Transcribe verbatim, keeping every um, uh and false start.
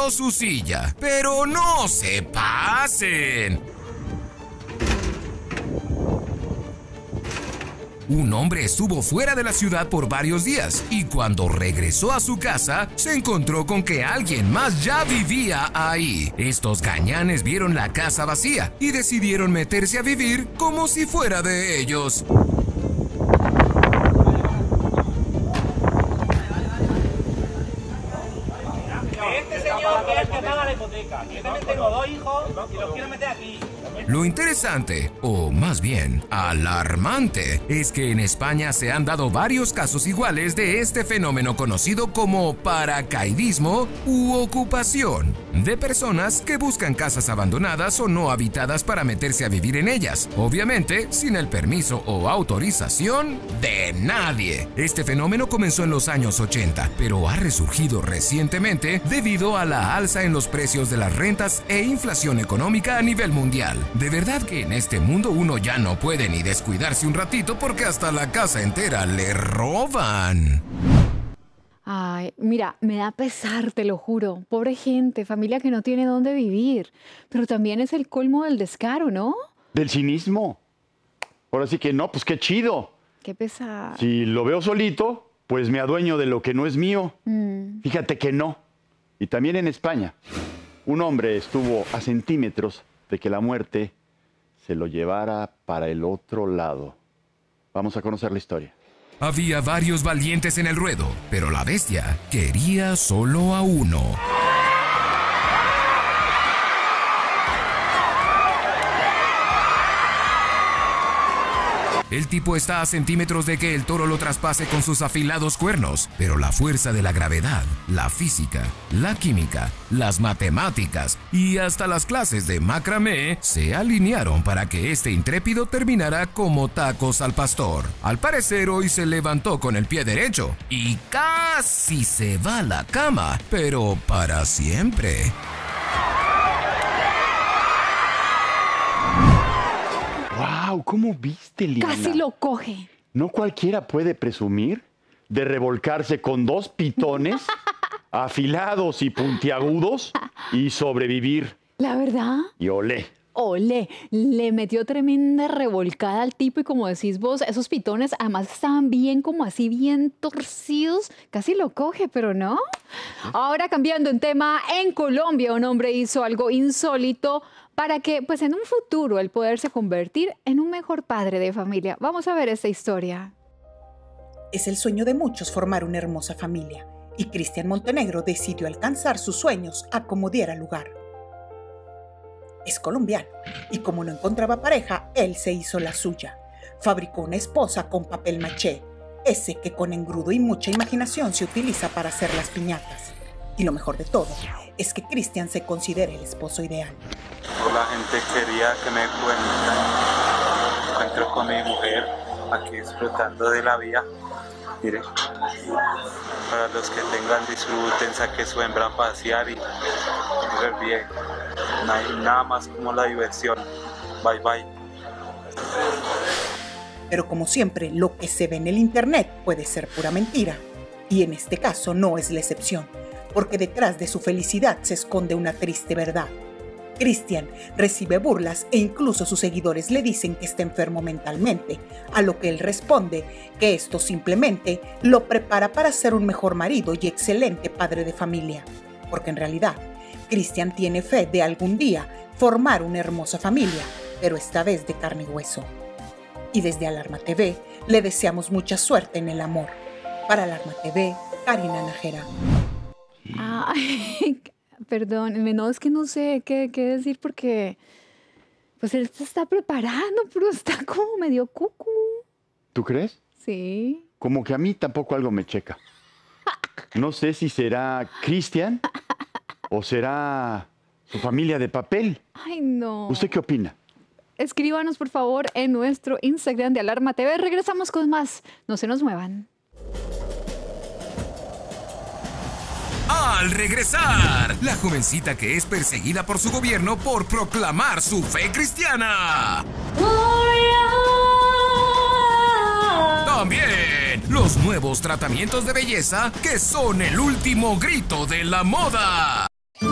movió su silla. Pero no se pasen. Un hombre estuvo fuera de la ciudad por varios días y cuando regresó a su casa se encontró con que alguien más ya vivía ahí. Estos gañanes vieron la casa vacía y decidieron meterse a vivir como si fuera de ellos. Este señor que es el que paga la hipoteca. Yo también tengo dos hijos y los quiero meter aquí. Lo interesante, o más bien alarmante, es que en España se han dado varios casos iguales de este fenómeno conocido como paracaidismo u ocupación, de personas que buscan casas abandonadas o no habitadas para meterse a vivir en ellas, obviamente sin el permiso o autorización de nadie. Este fenómeno comenzó en los años ochenta, pero ha resurgido recientemente debido a la alza en los precios de las rentas e inflación económica a nivel mundial. De verdad que en este mundo uno ya no puede ni descuidarse un ratito porque hasta la casa entera le roban. Ay, mira, me da pesar, te lo juro. Pobre gente, familia que no tiene dónde vivir. Pero también es el colmo del descaro, ¿no? Del cinismo. Ahora sí que no, pues qué chido. Qué pesar. Si lo veo solito, pues me adueño de lo que no es mío. Mm. Fíjate que no. Y también en España, un hombre estuvo a centímetros de que la muerte se lo llevara para el otro lado. Vamos a conocer la historia. Había varios valientes en el ruedo, pero la bestia quería solo a uno. El tipo está a centímetros de que el toro lo traspase con sus afilados cuernos, pero la fuerza de la gravedad, la física, la química, las matemáticas y hasta las clases de macramé se alinearon para que este intrépido terminara como tacos al pastor. Al parecer hoy se levantó con el pie derecho y casi se va a la cama, pero para siempre. ¡Wow! ¿Cómo viste, Lina? Casi lo coge. No cualquiera puede presumir de revolcarse con dos pitones afilados y puntiagudos y sobrevivir. La verdad, Y olé. ole, le metió tremenda revolcada al tipo y como decís vos, esos pitones además estaban bien como así, bien torcidos. Casi lo coge, pero no. Ahora cambiando en tema, en Colombia un hombre hizo algo insólito para que pues en un futuro él poderse convertir en un mejor padre de familia. Vamos a ver esta historia. Es el sueño de muchos formar una hermosa familia, y Cristian Montenegro decidió alcanzar sus sueños a como diera lugar. Es colombiano, y como no encontraba pareja, él se hizo la suya. Fabricó una esposa con papel maché, ese que con engrudo y mucha imaginación se utiliza para hacer las piñatas. Y lo mejor de todo es que Cristian se considera el esposo ideal. La gente quería que me encuentro con mi mujer aquí disfrutando de la vida. Mire, para los que tengan disfruten, saque su hembra a pasear y ver bien. No hay nada más como la diversión. Bye bye. Pero como siempre, lo que se ve en el internet puede ser pura mentira. Y en este caso no es la excepción, porque detrás de su felicidad se esconde una triste verdad. Cristian recibe burlas e incluso sus seguidores le dicen que está enfermo mentalmente, a lo que él responde que esto simplemente lo prepara para ser un mejor marido y excelente padre de familia. Porque en realidad, Cristian tiene fe de algún día formar una hermosa familia, pero esta vez de carne y hueso. Y desde Alarma T V le deseamos mucha suerte en el amor. Para Alarma T V, Karina Nájera. Ay, perdón, no, es que no sé qué, qué decir porque pues él se está preparando, pero está como medio cucu. ¿Tú crees? Sí. Como que a mí tampoco algo me checa. No sé si será Cristian o será su familia de papel. Ay, no. ¿Usted qué opina? Escríbanos, por favor, en nuestro Instagram de Alarma T V. Regresamos con más. No se nos muevan. Al regresar, la jovencita que es perseguida por su gobierno por proclamar su fe cristiana. También los nuevos tratamientos de belleza que son el último grito de la moda.